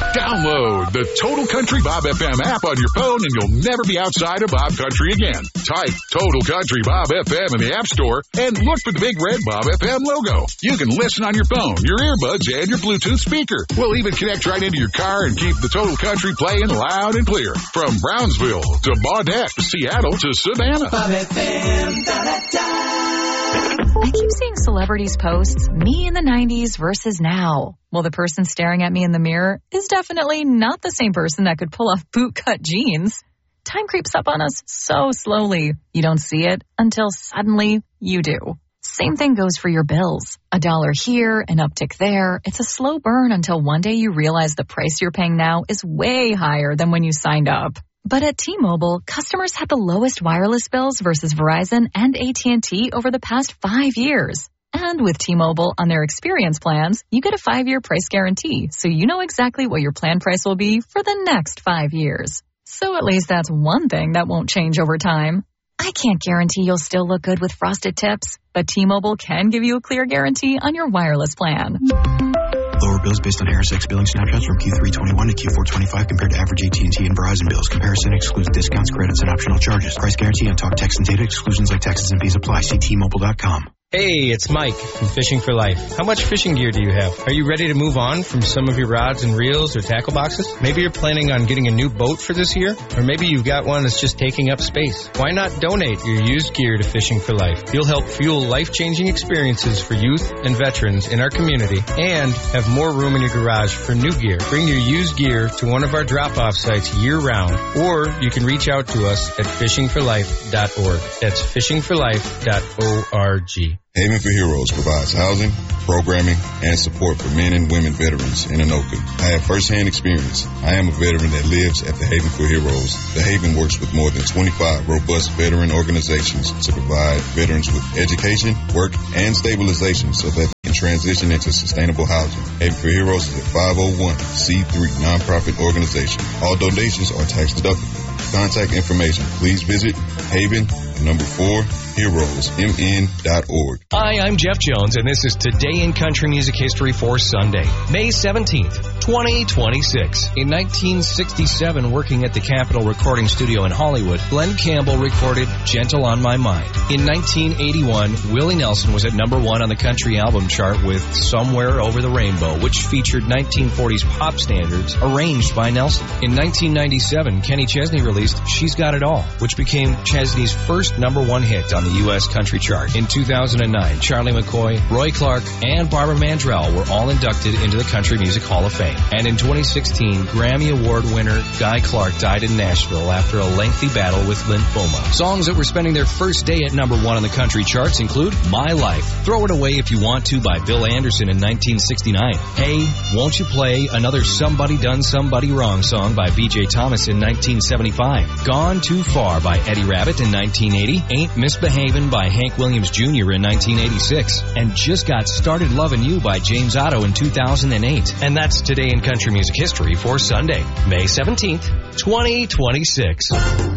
Download the Total Country Bob FM app on your phone and you'll never be outside of Bob Country again. Type Total Country Bob FM in the App Store and look for the big red Bob FM logo. You can listen on your phone, your earbuds, and your Bluetooth speaker. We'll even connect right into your car and keep the Total Country playing loud and clear. From Brownsville to Baudette, Seattle to Savannah. Bob FM, I keep seeing celebrities posts, me in the 90s versus now. Well, the person staring at me in the mirror is definitely not the same person that could pull off bootcut jeans. Time creeps up on us so slowly. You don't see it until suddenly you do. Same thing goes for your bills. $1 here, an uptick there. It's a slow burn until one day you realize the price you're paying now is way higher than when you signed up. But at T-Mobile, customers had the lowest wireless bills versus Verizon and AT&T over the past 5 years. And with T-Mobile on their experience plans, you get a 5-year price guarantee, so you know exactly what your plan price will be for the next 5 years. So at least that's one thing that won't change over time. I can't guarantee you'll still look good with frosted tips, but T-Mobile can give you a clear guarantee on your wireless plan. Lower bills based on Harris billing snapshots from Q321 to Q425 compared to average AT&T and Verizon bills. Comparison excludes discounts, credits, and optional charges. Price guarantee on talk, text, and data. Exclusions like taxes and fees apply. See T-Mobile.com. Hey, it's Mike from Fishing for Life. How much fishing gear do you have? Are you ready to move on from some of your rods and reels or tackle boxes? Maybe you're planning on getting a new boat for this year? Or maybe you've got one that's just taking up space. Why not donate your used gear to Fishing for Life? You'll help fuel life-changing experiences for youth and veterans in our community and have more room in your garage for new gear. Bring your used gear to one of our drop-off sites year-round, or you can reach out to us at fishingforlife.org. That's fishingforlife.org. Haven for Heroes provides housing, programming, and support for men and women veterans in Anoka. I have firsthand experience. I am a veteran that lives at the Haven for Heroes. The Haven works with more than 25 robust veteran organizations to provide veterans with education, work, and stabilization so that they can transition into sustainable housing. Haven for Heroes is a 501c3 nonprofit organization. All donations are tax deductible. Contact information, please visit Haven4HeroesMN.org. Hi, I'm Jeff Jones, and this is Today in Country Music History for Sunday, May 17th, 2026. In 1967, working at the Capitol Recording Studio in Hollywood, Glenn Campbell recorded Gentle on My Mind. In 1981, Willie Nelson was at #1 on the country album chart with Somewhere Over the Rainbow, which featured 1940s pop standards arranged by Nelson. In 1997, Kenny Chesney released She's Got It All, which became Chesney's first #1 hit on the U.S. country chart. In 2009, Charlie McCoy, Roy Clark, and Barbara Mandrell were all inducted into the Country Music Hall of Fame. And in 2016, Grammy Award winner Guy Clark died in Nashville after a lengthy battle with lymphoma. Songs that were spending their first day at #1 on the country charts include My Life, Throw It Away If You Want To by Bill Anderson in 1969. Hey, Won't You Play, another Somebody Done Somebody Wrong song by B.J. Thomas in 1975. Gone Too Far by Eddie Rabbitt in 1980. Ain't Misbehavin' by Hank Williams Jr. in 1986. And Just Got Started Lovin' You by James Otto in 2008. And that's Today in Country Music History for Sunday, May 17th, 2026.